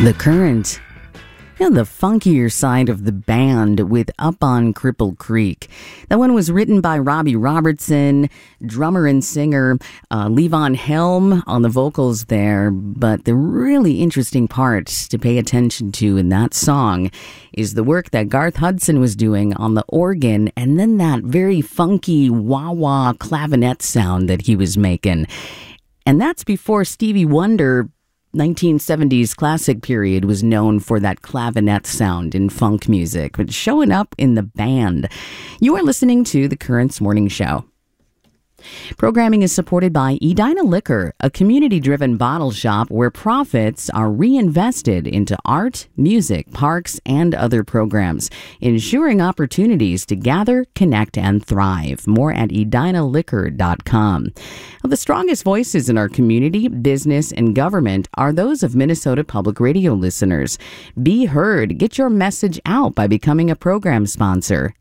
The Current. The funkier side of the band with Up on Cripple Creek. That one was written by Robbie Robertson, drummer and singer Levon Helm on the vocals there. But the really interesting part to pay attention to in that song is the work that Garth Hudson was doing on the organ, and then that very funky wah-wah clavinet sound that he was making. And that's before Stevie Wonder 1970s classic period was known for that clavinet sound in funk music, but showing up in the band. You are listening to The Currents Morning Show. Programming is supported by Edina Liquor, a community-driven bottle shop where profits are reinvested into art, music, parks, and other programs, ensuring opportunities to gather, connect, and thrive. More at edinaliquor.com. Well, the strongest voices in our community, business, and government are those of Minnesota Public Radio listeners. Be heard. Get your message out by becoming a program sponsor.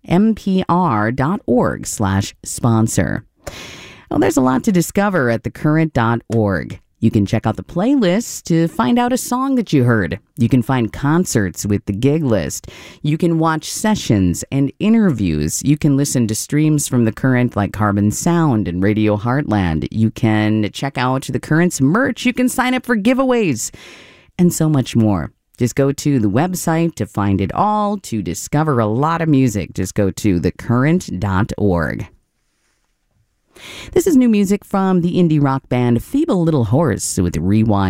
mpr.org/sponsor. Well, there's a lot to discover at thecurrent.org. You can check out the playlist to find out a song that you heard. You can find concerts with the gig list. You can watch sessions and interviews. You can listen to streams from The Current like Carbon Sound and Radio Heartland. You can check out The Current's merch. You can sign up for giveaways and so much more. Just go to the website to find it all, to discover a lot of music. Just go to thecurrent.org. This is new music from the indie rock band Feeble Little Horse with Rewind.